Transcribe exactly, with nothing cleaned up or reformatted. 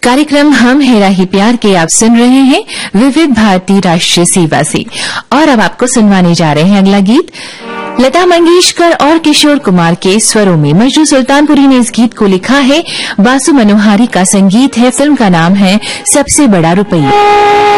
कार्यक्रम हम हेरा ही प्यार के आप सुन रहे हैं विविध भारती राष्ट्रीय सेवा से। और अब आपको सुनवाने जा रहे हैं अगला गीत लता मंगेशकर और किशोर कुमार के स्वरों में। मजरू सुल्तानपुरी ने इस गीत को लिखा है, बासु मनोहारी का संगीत है, फिल्म का नाम है सबसे बड़ा रुपया।